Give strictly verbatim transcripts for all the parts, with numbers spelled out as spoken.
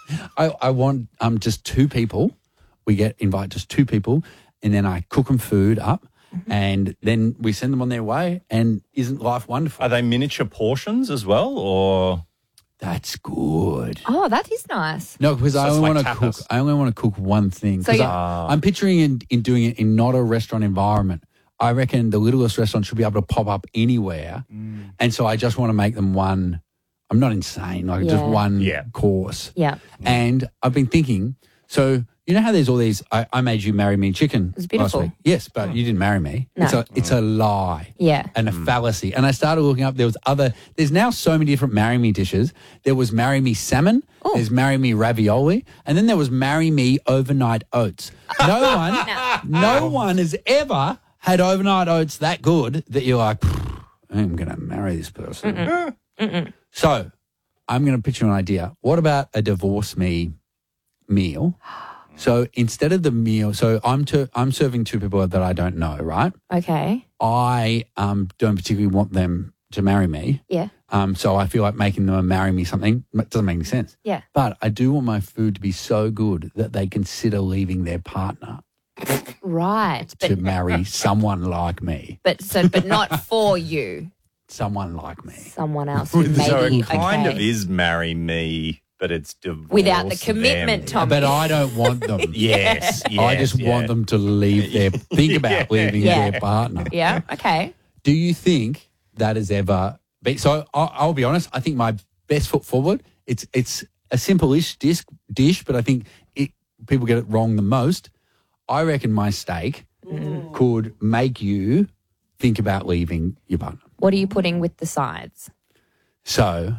I, I want um just two people. We get invite just two people, and then I cook them food up, mm-hmm. and then we send them on their way. And isn't life wonderful? Are they miniature portions as well, or? That's good. Oh, that is nice. No, because So I it's only like want to tapas. cook. I only want to cook one thing. So 'Cause you- I, I'm picturing in, in doing it in not a restaurant environment. I reckon the littlest restaurant should be able to pop up anywhere, Mm. and so I just want to make them one. I'm not insane, like just Yeah. one Yeah. course. Yeah. And I've been thinking. So you know how there's all these. I, I made you marry me chicken. It was beautiful. Last week. Yes, but you didn't marry me. No. It's a it's a lie. Yeah. And a fallacy. And I started looking up. There was other. There's now so many different marry me dishes. There was marry me salmon. Oh. There's marry me ravioli, and then there was marry me overnight oats. No one, no one has ever had overnight oats that good that you're like, I'm going to marry this person. Mm-mm. Mm-mm. So I'm going to pitch you an idea. What about a divorce me meal? So instead of the meal, so I'm to, I'm serving two people that I don't know, right? Okay. I um, don't particularly want them to marry me. Yeah. Um, so I feel like making them marry me something it doesn't make any sense. Yeah. But I do want my food to be so good that they consider leaving their partner Right. to But, marry someone like me. but so but not for you. Someone like me. Someone else who maybe So it kind okay. of is marry me, but it's divorce Without the commitment, them. Tom. But I don't want them. Yes, yes. I just yeah. want them to leave their, think about Yeah. leaving Yeah. their partner. Yeah. Okay. Do you think that has ever been? So I'll, I'll be honest. I think my best foot forward. It's it's a simple-ish dish, dish, but I think it, people get it wrong the most. I reckon my steak Mm. could make you think about leaving your partner. What are you putting with the sides? So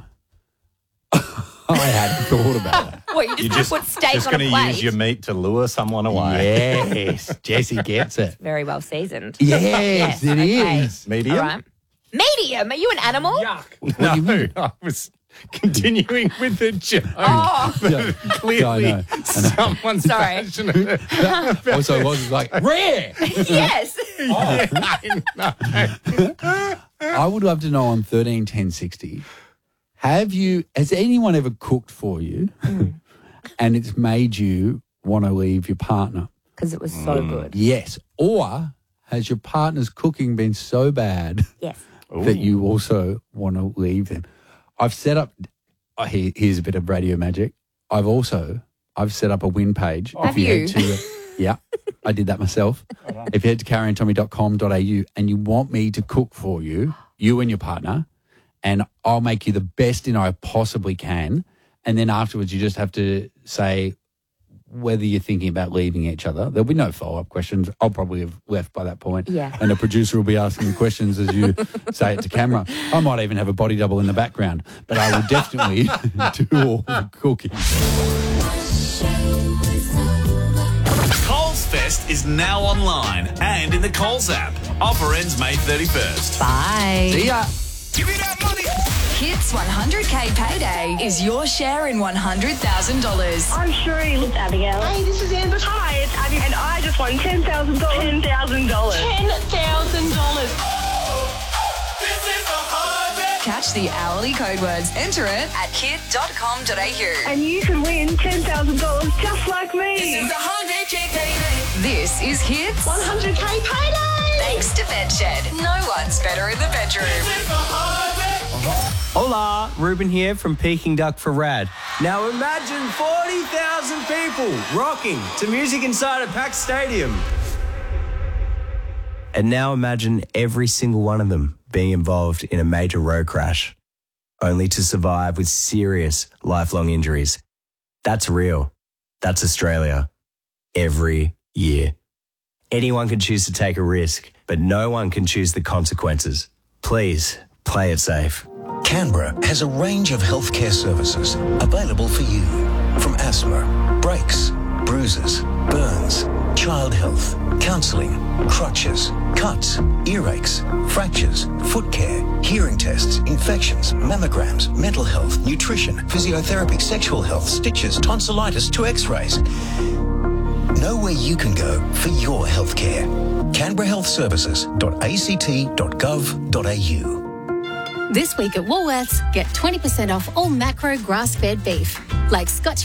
I hadn't thought about that. What, you just, You're gonna just, put steak just on a going to plate? use your meat to lure someone away. Yes, Jesse gets it. Very well seasoned. Yes, it okay. is. Medium? All right. Medium? Are you an animal? No, I was continuing with the joke. Oh, Yeah. Clearly, Yeah, I know. I know. someone's Sorry. passionate. Also, it was like rare. yes. Yeah, I know. I would love to know on thirteen ten sixty, have you, has anyone ever cooked for you and it's made you want to leave your partner? Because it was so good. Yes. Or has your partner's cooking been so bad Yes. that you also want to leave them? I've set up, oh, here, here's a bit of radio magic. I've also, I've set up a win page. Have if you? you? Head to, yeah, I did that myself. If you head to carrie and tommy dot com dot a u and you want me to cook for you, you and your partner, and I'll make you the best dinner I possibly can. And then afterwards, you just have to say whether you're thinking about leaving each other. There'll be no follow-up questions. I'll probably have left by that point. Yeah. And the producer will be asking you questions as you say it to camera. I might even have a body double in the background, but I will definitely do all the cooking. Coles Fest is now online and in the Coles app. Offer ends May thirty-first. Bye. See ya. Give me that money. Hits one hundred K Payday is your share in one hundred thousand dollars. I'm Sheree. It's Abigail. Hey, this is Amber. Hi, it's Abby. And I just won ten thousand dollars. ten thousand dollars. ten thousand dollars. Catch the hourly code words. Enter it at kid dot com dot a u. And you can win ten thousand dollars just like me. This is one hundred K Payday. This is Hits one hundred K payday. thanks to Bedshed. No one's better in the bedroom. Hola, Ruben here from Peking Duck for Rad. Now imagine forty thousand people rocking to music inside a packed stadium. And now imagine every single one of them being involved in a major road crash, only to survive with serious lifelong injuries. That's real. That's Australia. Every year. Anyone can choose to take a risk, but no one can choose the consequences. Please, play it safe. Canberra has a range of healthcare services available for you. From asthma, brakes, bruises, burns, child health, counselling, crutches, cuts, earaches, fractures, foot care, hearing tests, infections, mammograms, mental health, nutrition, physiotherapy, sexual health, stitches, tonsillitis to x-rays. Know where you can go for your healthcare. canberra health services dot a c t dot gov dot a u. This week at Woolworths, get twenty percent off all macro grass-fed beef, like Scotch